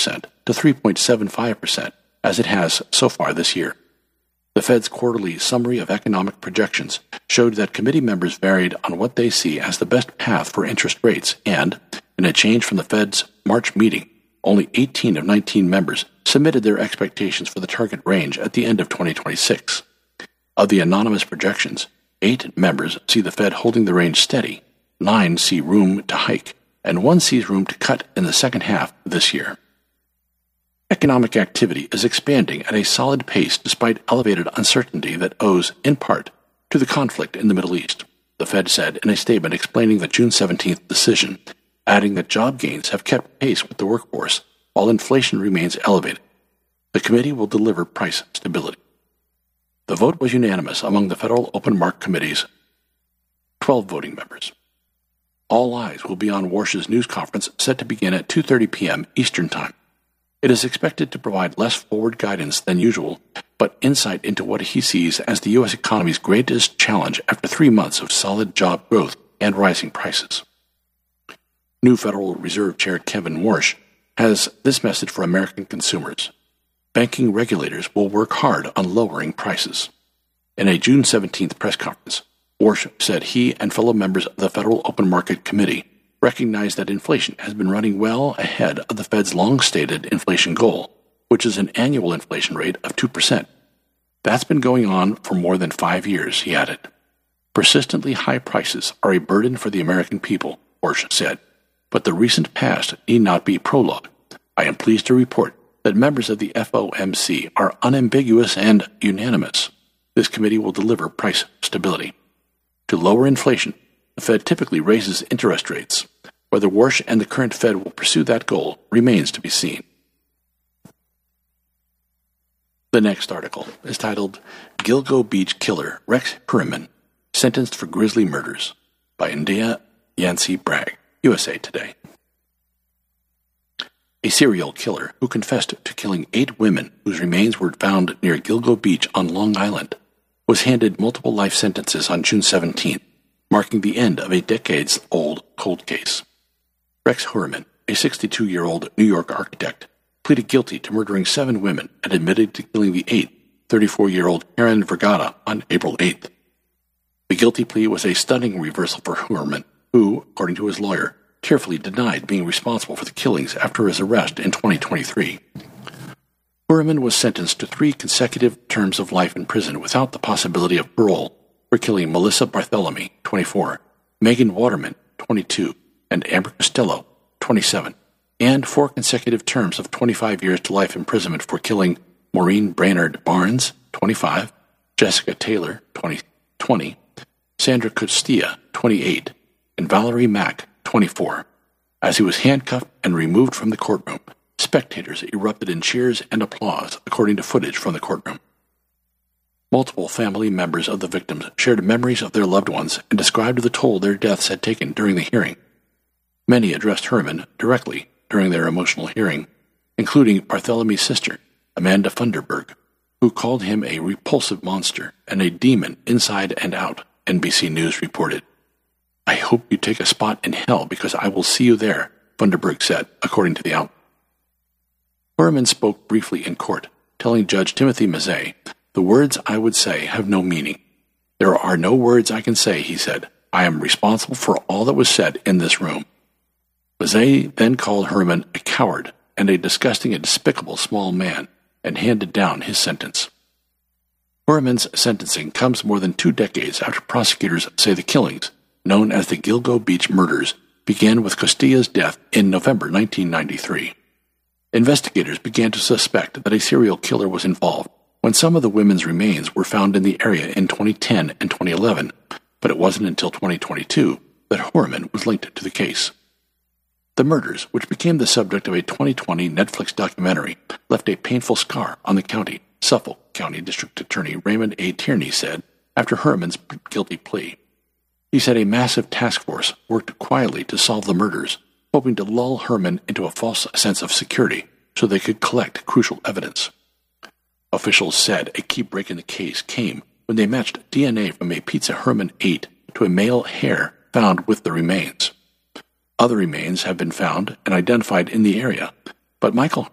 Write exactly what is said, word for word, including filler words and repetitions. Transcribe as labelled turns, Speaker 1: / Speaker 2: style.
Speaker 1: percent to three point seven five percent, as it has so far this year. The Fed's quarterly summary of economic projections showed that committee members varied on what they see as the best path for interest rates, and, in a change from the Fed's March meeting, only eighteen of nineteen members submitted their expectations for the target range at the end of twenty twenty-six. Of the anonymous projections, eight members see the Fed holding the range steady, nine see room to hike, and one sees room to cut in the second half this year. Economic activity is expanding at a solid pace despite elevated uncertainty that owes, in part, to the conflict in the Middle East, the Fed said in a statement explaining the June seventeenth decision, adding that job gains have kept pace with the workforce while inflation remains elevated. The committee will deliver price stability. The vote was unanimous among the Federal Open Market Committee's twelve voting members. All eyes will be on Warsh's news conference set to begin at two thirty p.m. Eastern Time. It is expected to provide less forward guidance than usual, but insight into what he sees as the U S economy's greatest challenge after three months of solid job growth and rising prices. New Federal Reserve Chair Kevin Warsh has this message for American consumers. Banking regulators will work hard on lowering prices. In a June seventeenth press conference, Warsh said he and fellow members of the Federal Open Market Committee recognize that inflation has been running well ahead of the Fed's long-stated inflation goal, which is an annual inflation rate of two percent. That's been going on for more than five years, he added. Persistently high prices are a burden for the American people, Warsh said, but the recent past need not be prologue. I am pleased to report that members of the F O M C are unambiguous and unanimous. This committee will deliver price stability. To lower inflation, the Fed typically raises interest rates. Whether Warsh and the current Fed will pursue that goal remains to be seen. The next article is titled Gilgo Beach Killer Rex Heuermann, Sentenced for Grisly Murders, by India Yancey Bragg, U S A Today. A serial killer who confessed to killing eight women whose remains were found near Gilgo Beach on Long Island was handed multiple life sentences on June seventeenth, marking the end of a decades-old cold case. Rex Heuermann, a sixty-two-year-old New York architect, pleaded guilty to murdering seven women and admitted to killing the eighth, thirty-four-year-old Karen Vergata, on April eighth. The guilty plea was a stunning reversal for Heuermann, who, according to his lawyer, carefully denied being responsible for the killings after his arrest in twenty twenty-three. Heuermann was sentenced to three consecutive terms of life in prison without the possibility of parole for killing Melissa Barthelemy, twenty-four, Megan Waterman, twenty-two, and Amber Costello, twenty-seven, and four consecutive terms of twenty-five years to life imprisonment for killing Maureen Brainerd Barnes, twenty-five, Jessica Taylor, twenty, twenty, Sandra Costilla, twenty-eight, and Valerie Mack, twenty-four. As he was handcuffed and removed from the courtroom, spectators erupted in cheers and applause, according to footage from the courtroom. Multiple family members of the victims shared memories of their loved ones and described the toll their deaths had taken during the hearing. Many addressed Heuermann directly during their emotional hearing, including Barthelемy's sister, Amanda Funderburg, who called him a repulsive monster and a demon inside and out, N B C News reported. I hope you take a spot in hell because I will see you there, Funderburg said, according to the outlet. Heuermann spoke briefly in court, telling Judge Timothy Mazzei, the words I would say have no meaning. There are no words I can say, he said. I am responsible for all that was said in this room. Mazzei then called Heuermann a coward and a disgusting and despicable small man and handed down his sentence. Heuermann's sentencing comes more than two decades after prosecutors say the killings, known as the Gilgo Beach murders, began with Costilla's death in November nineteen ninety-three. Investigators began to suspect that a serial killer was involved when some of the women's remains were found in the area in twenty ten and twenty eleven, but it wasn't until twenty twenty-two that Heuermann was linked to the case. The murders, which became the subject of a twenty twenty Netflix documentary, left a painful scar on the county, Suffolk County District Attorney Raymond A. Tierney said after Heuermann's guilty plea. He said a massive task force worked quietly to solve the murders, hoping to lull Heuermann into a false sense of security so they could collect crucial evidence. Officials said a key break in the case came when they matched D N A from a pizza Heuermann ate to a male hair found with the remains. Other remains have been found and identified in the area, but Michael